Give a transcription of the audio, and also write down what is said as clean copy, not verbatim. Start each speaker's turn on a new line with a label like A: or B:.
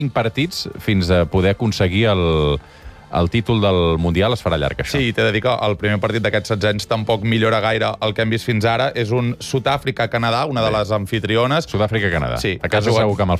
A: 5 partits fins a poder aconseguir el títol del Mundial. Es farà llarg, això.
B: Sí, t'he de dir que el primer partit d'aquests 16 anys tampoc millora gaire el que hem vist fins ara. És un Sud-àfrica-Canadà, una de les anfitriones.
A: Sud-àfrica-Canadà.
B: Sí,
A: a casa segur que amb el